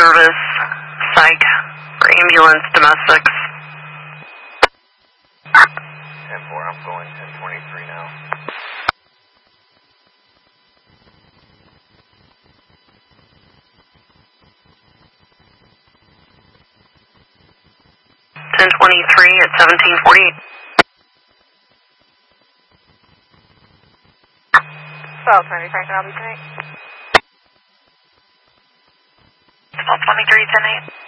service, psych, or ambulance, domestics. 10-4, I'm going 1023 now. At 1748. Well, 23, I'll be tonight. 1223, 10-8.